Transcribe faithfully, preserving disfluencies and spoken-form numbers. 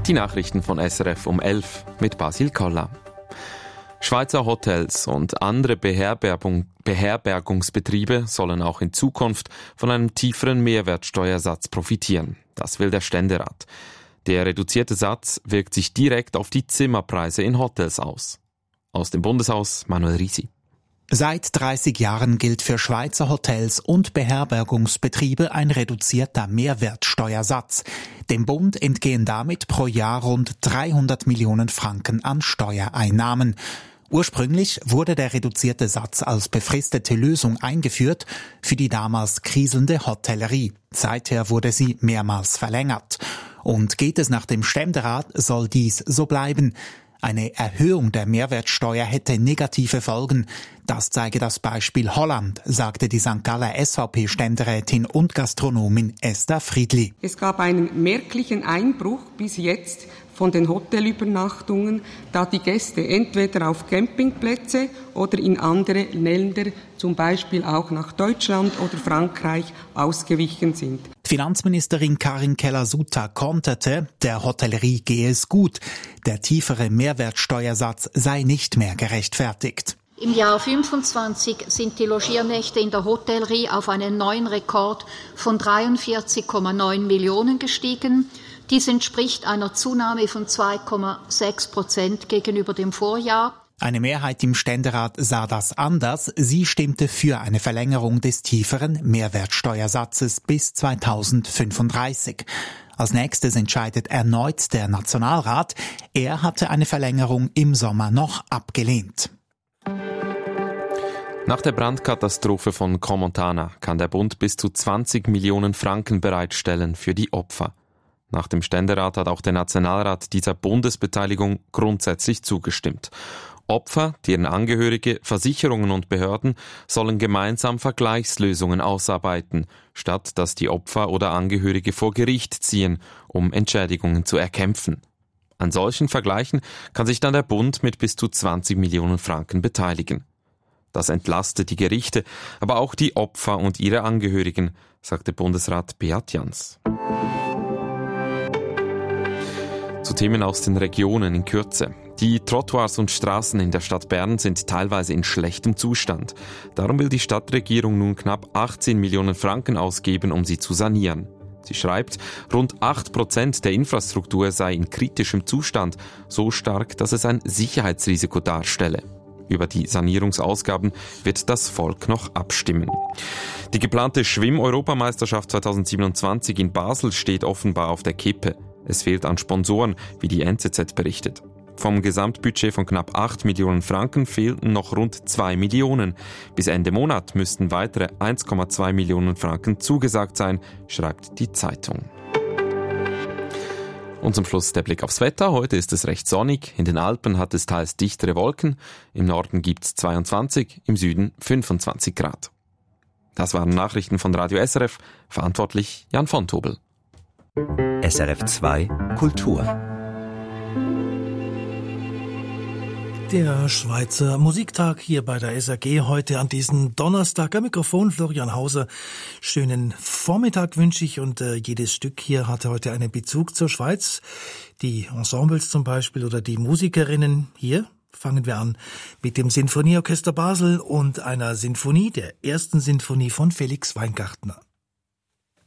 Die Nachrichten von S R F um elf mit Basil Koller. Schweizer Hotels und andere Beherbergung, Beherbergungsbetriebe sollen auch in Zukunft von einem tieferen Mehrwertsteuersatz profitieren. Das will der Ständerat. Der reduzierte Satz wirkt sich direkt auf die Zimmerpreise in Hotels aus. Aus dem Bundeshaus Manuel Risi. Seit dreißig Jahren gilt für Schweizer Hotels und Beherbergungsbetriebe ein reduzierter Mehrwertsteuersatz. Dem Bund entgehen damit pro Jahr rund dreihundert Millionen Franken an Steuereinnahmen. Ursprünglich wurde der reduzierte Satz als befristete Lösung eingeführt für die damals kriselnde Hotellerie. Seither wurde sie mehrmals verlängert. Und geht es nach dem Ständerat, soll dies so bleiben. Eine Erhöhung der Mehrwertsteuer hätte negative Folgen. Das zeige das Beispiel Holland, sagte die Sankt Galler S V P-Ständerätin und Gastronomin Esther Friedli. Es gab einen merklichen Einbruch bis jetzt von den Hotelübernachtungen, da die Gäste entweder auf Campingplätze oder in andere Länder, zum Beispiel auch nach Deutschland oder Frankreich, ausgewichen sind. Finanzministerin Karin Keller-Sutter konterte, der Hotellerie gehe es gut. Der tiefere Mehrwertsteuersatz sei nicht mehr gerechtfertigt. Im Jahr fünfundzwanzig sind die Logiernächte in der Hotellerie auf einen neuen Rekord von dreiundvierzig Komma neun Millionen gestiegen. Dies entspricht einer Zunahme von zwei Komma sechs Prozent gegenüber dem Vorjahr. Eine Mehrheit im Ständerat sah das anders. Sie stimmte für eine Verlängerung des tieferen Mehrwertsteuersatzes bis zweitausendfünfunddreißig. Als nächstes entscheidet erneut der Nationalrat. Er hatte eine Verlängerung im Sommer noch abgelehnt. Nach der Brandkatastrophe von Crans-Montana kann der Bund bis zu zwanzig Millionen Franken bereitstellen für die Opfer. Nach dem Ständerat hat auch der Nationalrat dieser Bundesbeteiligung grundsätzlich zugestimmt. Opfer, deren Angehörige, Versicherungen und Behörden sollen gemeinsam Vergleichslösungen ausarbeiten, statt dass die Opfer oder Angehörige vor Gericht ziehen, um Entschädigungen zu erkämpfen. An solchen Vergleichen kann sich dann der Bund mit bis zu zwanzig Millionen Franken beteiligen. Das entlastet die Gerichte, aber auch die Opfer und ihre Angehörigen, sagte Bundesrat Beat Jans. Zu Themen aus den Regionen in Kürze. Die Trottoirs und Straßen in der Stadt Bern sind teilweise in schlechtem Zustand. Darum will die Stadtregierung nun knapp achtzehn Millionen Franken ausgeben, um sie zu sanieren. Sie schreibt, rund acht Prozent der Infrastruktur sei in kritischem Zustand, so stark, dass es ein Sicherheitsrisiko darstelle. Über die Sanierungsausgaben wird das Volk noch abstimmen. Die geplante Schwimm-Europameisterschaft zweitausendsiebenundzwanzig in Basel steht offenbar auf der Kippe. Es fehlt an Sponsoren, wie die N Z Z berichtet. Vom Gesamtbudget von knapp acht Millionen Franken fehlten noch rund zwei Millionen. Bis Ende Monat müssten weitere eins Komma zwei Millionen Franken zugesagt sein, schreibt die Zeitung. Und zum Schluss der Blick aufs Wetter. Heute ist es recht sonnig. In den Alpen hat es teils dichtere Wolken. Im Norden gibt es zweiundzwanzig, im Süden fünfundzwanzig Grad. Das waren Nachrichten von Radio S R F. Verantwortlich Jan von Tobel. S R F zwei Kultur. Der Schweizer Musiktag hier bei der S R G heute an diesem Donnerstag. Am Mikrofon Florian Hauser. Schönen Vormittag wünsche ich und äh, jedes Stück hier hatte heute einen Bezug zur Schweiz. Die Ensembles zum Beispiel oder die Musikerinnen hier. Fangen wir an mit dem Sinfonieorchester Basel und einer Sinfonie, der ersten Sinfonie von Felix Weingartner.